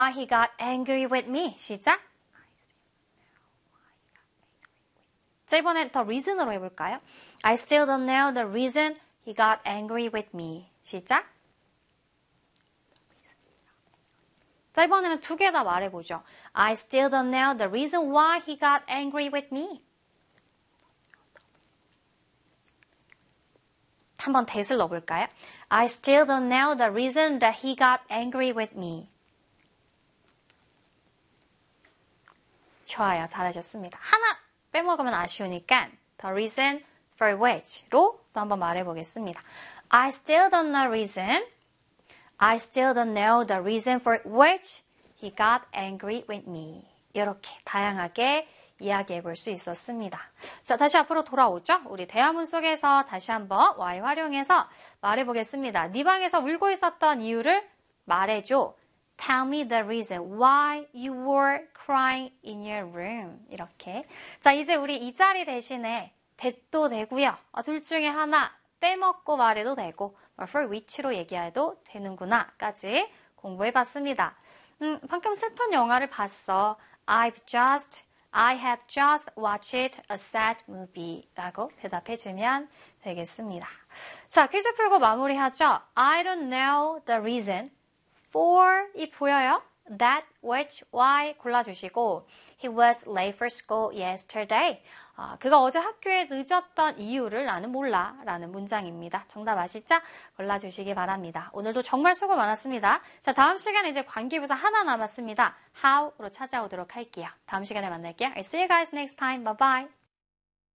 he got angry with me. 시작. 자, 이번엔 더 reason으로 해볼까요? I still don't know the reason he got angry with me. 시작. 자, 이번에는 두 개 다 말해보죠. I still don't know the reason why he got angry with me. 한번 that을 넣어볼까요? I still don't know the reason that he got angry with me. 좋아요. 잘하셨습니다. 하나 빼먹으면 아쉬우니까 the reason for which로 또 한번 말해보겠습니다. I still don't know reason. I still don't know the reason for which he got angry with me. 이렇게 다양하게 이야기해 볼 수 있었습니다. 자, 다시 앞으로 돌아오죠. 우리 대화문 속에서 다시 한번 why 활용해서 말해보겠습니다. 네 방에서 울고 있었던 이유를 말해줘. Tell me the reason why you were crying in your room. 이렇게. 자, 이제 우리 이 자리 대신에 that도 되고요. 둘 중에 하나 빼먹고 말해도 되고 for which로 얘기해도 되는구나까지 공부해봤습니다. 방금 슬픈 영화를 봤어. I have just watched a sad movie 라고 대답해주면 되겠습니다. 자, 퀴즈 풀고 마무리하죠. I don't know the reason for 이 보여요? That, which, why 골라주시고 He was late for school yesterday. 그가 어제 학교에 늦었던 이유를 나는 몰라 라는 문장입니다. 정답 아시죠? 골라주시기 바랍니다. 오늘도 정말 수고 많았습니다. 자, 다음 시간에 이제 관계부사 하나 남았습니다. how로 찾아오도록 할게요. 다음 시간에 만날게요. I'll see you guys next time. Bye bye.